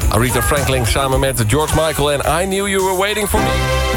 Aretha Franklin samen met George Michael en I Knew You Were Waiting For Me.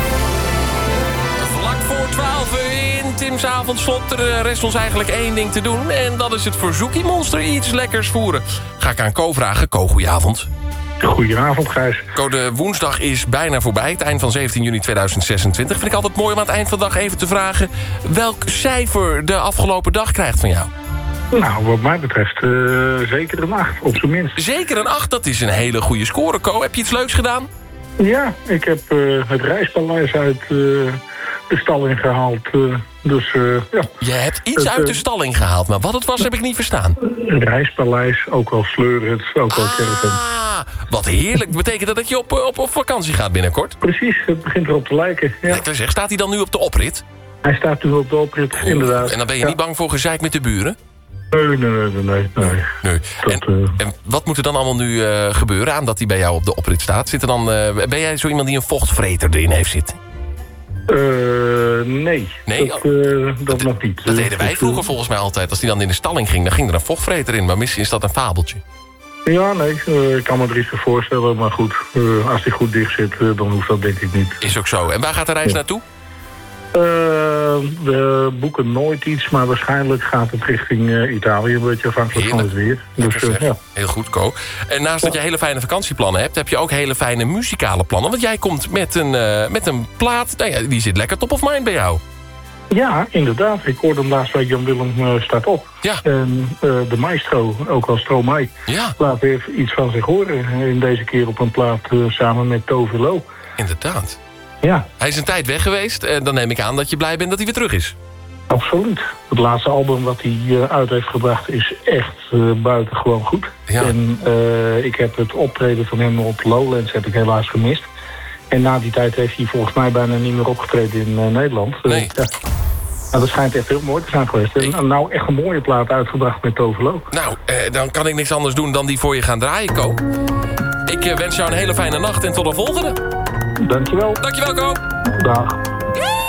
Vlak voor 12 in Tim's avondslot. Er rest ons eigenlijk één ding te doen. En dat is het verzoekie monster iets lekkers voeren. Ga ik aan Co vragen. Co, goedenavond. Goedenavond, Gijs. Co, de woensdag is bijna voorbij. Het eind van 17 juni 2026. Vind ik altijd mooi om aan het eind van de dag even te vragen... welk cijfer de afgelopen dag krijgt van jou? Nou, wat mij betreft zeker een 8, op zijn minst. Zeker een 8, dat is een hele goede score, Co. Heb je iets leuks gedaan? Ja, ik heb het Reispaleis uit de stalling gehaald. Ja. Je hebt iets uit de stalling gehaald, maar wat het was heb ik niet verstaan. Het Reispaleis, ook al Sleurhut, ook al Kerken. Wat heerlijk. Betekent dat je op vakantie gaat binnenkort? Precies, het begint erop te lijken. Ja. Lekker zeg. Staat hij dan nu op de oprit? Hij staat nu op de oprit, inderdaad. En dan ben je niet bang voor gezeik met de buren? Nee. En wat moet er dan allemaal nu gebeuren aan dat hij bij jou op de oprit staat? Ben jij zo iemand die een vochtvreter erin heeft zitten? Nee. Dat nog niet. Dat deden wij vroeger volgens mij altijd. Als die dan in de stalling ging, dan ging er een vochtvreter in. Maar misschien is dat een fabeltje. Ja, nee. Ik kan me er iets voor voorstellen. Maar goed, als die goed dicht zit, dan hoeft dat denk ik niet. Is ook zo. En waar gaat de reis naartoe? We boeken nooit iets, maar waarschijnlijk gaat het richting Italië, een beetje afhankelijk van het weer. Dus, ja. Heel goed, Co. En naast dat je hele fijne vakantieplannen hebt, heb je ook hele fijne muzikale plannen. Want jij komt met een plaat, nou ja, die zit lekker top of mind bij jou. Ja, inderdaad. Ik hoorde hem laatst bij Jan Willem staat op. Ja. En de maestro, ook al Stromae, laat even iets van zich horen. En deze keer op een plaat samen met Tovelo. Inderdaad. Ja. Hij is een tijd weg geweest en dan neem ik aan dat je blij bent dat hij weer terug is. Absoluut. Het laatste album wat hij uit heeft gebracht is echt buitengewoon goed. Ja. En ik heb het optreden van hem op Lowlands heb ik helaas gemist. En na die tijd heeft hij volgens mij bijna niet meer opgetreden in Nederland. Nee. Ja. Nou, dat schijnt echt heel mooi te zijn geweest. En nou echt een mooie plaat uitgebracht met Tovelo. Nou, dan kan ik niks anders doen dan die voor je gaan draaien, Co. Ik wens jou een hele fijne nacht en tot de volgende. Dankjewel. Dankjewel, Co. Dag.